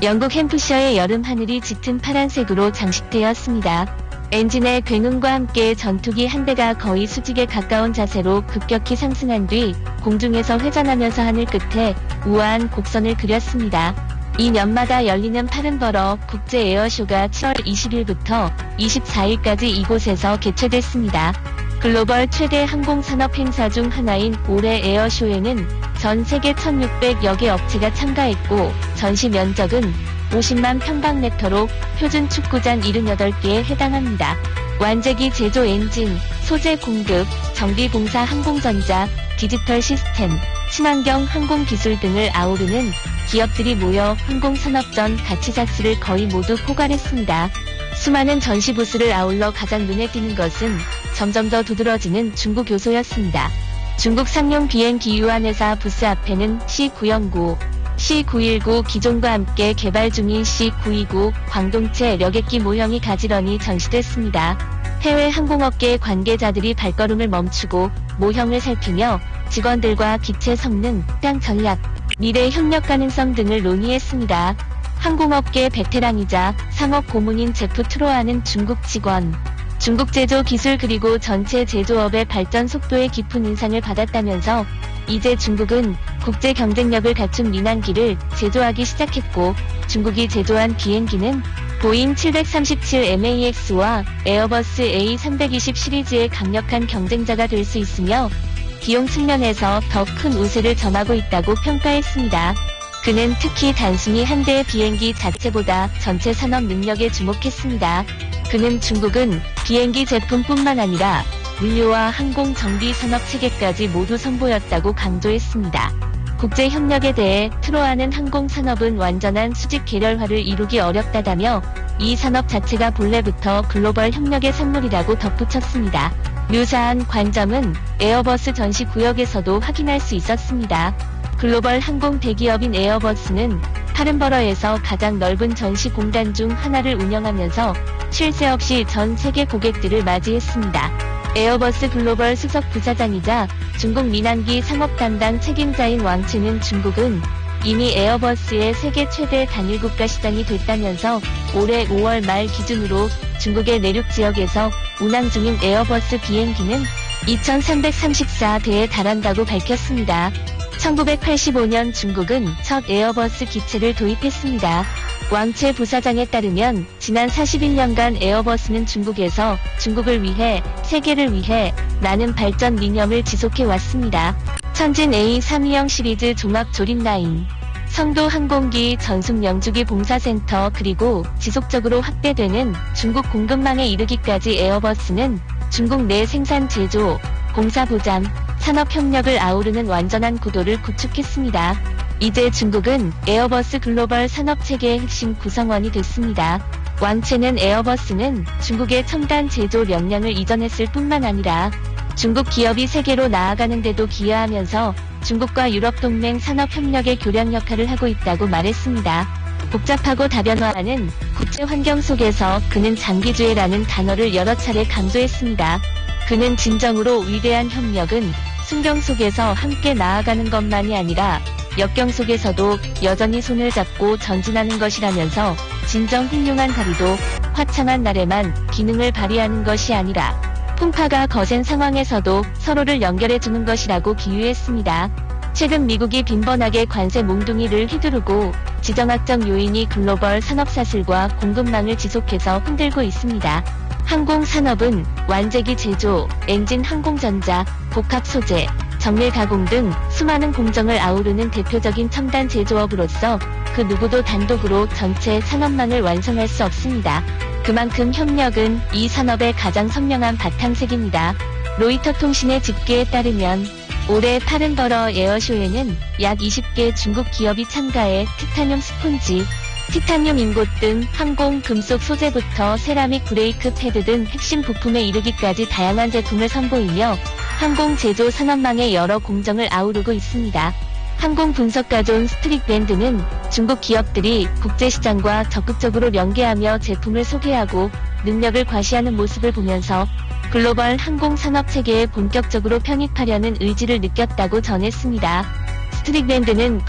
영국 햄프셔의 여름 하늘이 짙은 파란색으로 장식되었습니다. 엔진의 굉음과 함께 전투기 한 대가 거의 수직에 가까운 자세로 급격히 상승한 뒤 공중에서 회전하면서 하늘 끝에 우아한 곡선을 그렸습니다. 이 년마다 열리는 파른버러 국제 에어쇼가 7월 20일부터 24일까지 이곳에서 개최됐습니다. 글로벌 최대 항공산업 행사 중 하나인 올해 에어쇼에는 전 세계 1600여 개 업체가 참가했고 전시 면적은 50만 평방미터로 표준 축구장 78개에 해당합니다. 완제기 제조 엔진, 소재 공급, 정비 공사 항공전자, 디지털 시스템, 친환경 항공기술 등을 아우르는 기업들이 모여 항공산업 전 가치사스를 거의 모두 포괄했습니다. 수많은 전시 부스를 아울러 가장 눈에 띄는 것은 점점 더 두드러지는 중국 요소였습니다. 중국 상용 비행기 유한회사 부스 앞에는 C909, C919 기종과 함께 개발 중인 C929 광동체 여객기 모형이 가지런히 전시됐습니다. 해외 항공업계 관계자들이 발걸음을 멈추고 모형을 살피며 직원들과 기체 성능, 수량 전략, 미래 협력 가능성 등을 논의했습니다. 항공업계 베테랑이자 상업 고문인 제프 트로아는 중국 직원, 중국 제조 기술 그리고 전체 제조업의 발전 속도에 깊은 인상을 받았다면서 이제 중국은 국제 경쟁력을 갖춘 민항기를 제조하기 시작했고 중국이 제조한 비행기는 보잉 737MAX와 에어버스 A320 시리즈의 강력한 경쟁자가 될 수 있으며 비용 측면에서 더 큰 우세를 점하고 있다고 평가했습니다. 그는 특히 단순히 한 대의 비행기 자체보다 전체 산업 능력에 주목했습니다. 그는 중국은 비행기 제품뿐만 아니라 물류와 항공 정비 산업 체계까지 모두 선보였다고 강조했습니다. 국제 협력에 대해 트로아는 항공 산업은 완전한 수직 계열화를 이루기 어렵다다며 이 산업 자체가 본래부터 글로벌 협력의 산물이라고 덧붙였습니다. 유사한 관점은 에어버스 전시 구역에서도 확인할 수 있었습니다. 글로벌 항공 대기업인 에어버스는 파른버러에서 가장 넓은 전시 공간 중 하나를 운영하면서 쉴 새 없이 전 세계 고객들을 맞이했습니다. 에어버스 글로벌 수석 부사장이자 중국 민항기 상업 담당 책임자인 왕치는 중국은 이미 에어버스의 세계 최대 단일 국가 시장이 됐다면서 올해 5월 말 기준으로 중국의 내륙 지역에서 운항 중인 에어버스 비행기는 2334대에 달한다고 밝혔습니다. 1985년 중국은 첫 에어버스 기체를 도입했습니다. 왕채 부사장에 따르면 지난 41년간 에어버스는 중국에서 중국을 위해, 세계를 위해 라는 발전理念을 지속해 왔습니다. 천진 A320 시리즈 종합 조립 라인, 성도 항공기 전속 영주기 봉사센터 그리고 지속적으로 확대되는 중국 공급망에 이르기까지 에어버스는 중국 내 생산 제조, 공사 보장, 산업 협력을 아우르는 완전한 구도를 구축했습니다. 이제 중국은 에어버스 글로벌 산업체계의 핵심 구성원이 됐습니다. 왕채는 에어버스는 중국의 첨단 제조 역량을 이전했을 뿐만 아니라 중국 기업이 세계로 나아가는 데도 기여하면서 중국과 유럽 동맹 산업 협력의 교량 역할을 하고 있다고 말했습니다. 복잡하고 다변화하는 국제 환경 속에서 그는 장기주의라는 단어를 여러 차례 강조했습니다. 그는 진정으로 위대한 협력은 순경 속에서 함께 나아가는 것만이 아니라 역경 속에서도 여전히 손을 잡고 전진하는 것이라면서 진정 훌륭한 다리도 화창한 날에만 기능을 발휘하는 것이 아니라 풍파가 거센 상황에서도 서로를 연결해주는 것이라고 비유했습니다. 최근 미국이 빈번하게 관세 몽둥이를 휘두르고 지정학적 요인이 글로벌 산업사슬과 공급망을 지속해서 흔들고 있습니다. 항공산업은 완제기 제조, 엔진 항공전자, 복합 소재, 정밀 가공 등 수많은 공정을 아우르는 대표적인 첨단 제조업으로서 그 누구도 단독으로 전체 산업망을 완성할 수 없습니다. 그만큼 협력은 이 산업의 가장 선명한 바탕색입니다. 로이터 통신의 집계에 따르면 올해 파른버러 에어쇼에는 약 20개 중국 기업이 참가해 티타늄 스폰지, 티타늄 인고 등 항공 금속 소재부터 세라믹 브레이크 패드 등 핵심 부품에 이르기까지 다양한 제품을 선보이며 항공 제조 산업망의 여러 공정을 아우르고 있습니다. 항공 분석가존 스트릭밴드는 중국 기업들이 국제시장과 적극적으로 연계하며 제품을 소개하고 능력을 과시하는 모습을 보면서 글로벌 항공 산업 체계에 본격적으로 편입하려는 의지를 느꼈다고 전했습니다. 스트릭밴드는